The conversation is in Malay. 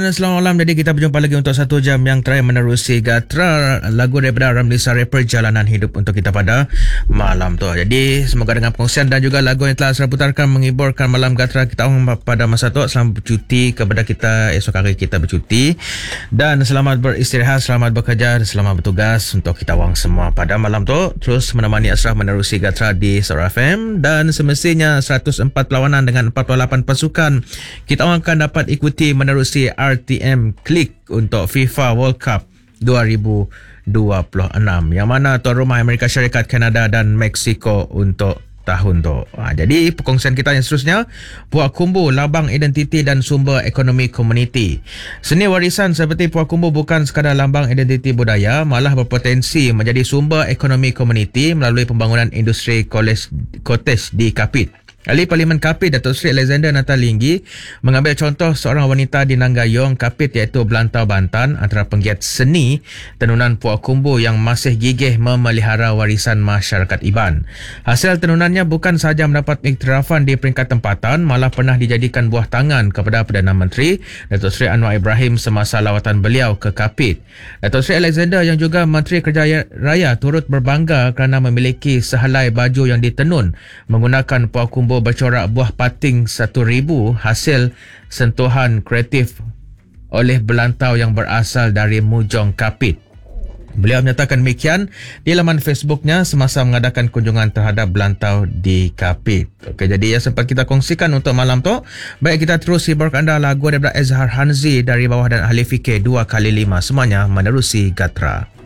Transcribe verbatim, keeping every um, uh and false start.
Selamat malam. Jadi kita berjumpa lagi untuk satu jam yang terakhir menerusi Gatra, lagu daripada Ramlisa Rapper Jalanan Hidup untuk kita pada malam tu. Jadi semoga dengan pengkongsian dan juga lagu yang telah saya putarkan menghiburkan malam Gatra kita orang pada masa tu. Selamat bercuti kepada kita, esok hari kita bercuti, dan selamat beristirahat, selamat bekerja, selamat bertugas untuk kita orang semua pada malam tu. Terus menemani Ashraf menerusi Gatra di Sora F M, dan semestinya seratus empat perlawanan dengan empat puluh lapan pasukan kita orang akan dapat ikuti menerusi R T M Klik untuk FIFA World Cup dua ribu dua puluh enam, yang mana tuan rumah Amerika Syarikat, Kanada dan Mexico untuk tahun tu. Ha, jadi perkongsian kita yang seterusnya, Puak Kumbu, Labang Identiti dan Sumber Ekonomi Komuniti. Seni warisan seperti Puak Kumbu bukan sekadar lambang identiti budaya, malah berpotensi menjadi sumber ekonomi komuniti melalui pembangunan industri cottage di Kapit. Ahli Parlimen Kapit, Datuk Seri Alexander Natalinggi, mengambil contoh seorang wanita di Nanggayong, Kapit, iaitu Belantau, Bantan, antara penggiat seni tenunan Puak Kumbu yang masih gigih memelihara warisan masyarakat Iban. Hasil tenunannya bukan sahaja mendapat iktirafan di peringkat tempatan, malah pernah dijadikan buah tangan kepada Perdana Menteri Datuk Seri Anwar Ibrahim semasa lawatan beliau ke Kapit. Datuk Seri Alexander yang juga Menteri Kerjaya Raya turut berbangga kerana memiliki sehelai baju yang ditenun menggunakan Puak Kumbu bercorak buah pating satu ribu hasil sentuhan kreatif oleh Belantau yang berasal dari Mujong, Kapit. Beliau menyatakan demikian di laman Facebooknya semasa mengadakan kunjungan terhadap Belantau di Kapit. Okey, jadi yang sempat kita kongsikan untuk malam tu. Baik, kita terus hiburkan anda lagu daripada Ezhar Hanzi dari bawah dan ahli fikir dua kali lima, semuanya menerusi Gatra.